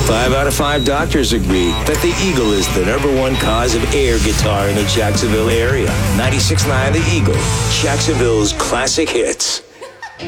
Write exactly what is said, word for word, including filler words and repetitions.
Five out of five doctors agree that the Eagle is the number one cause of air guitar in the Jacksonville area. ninety-six point nine The Eagle, Jacksonville's classic hits.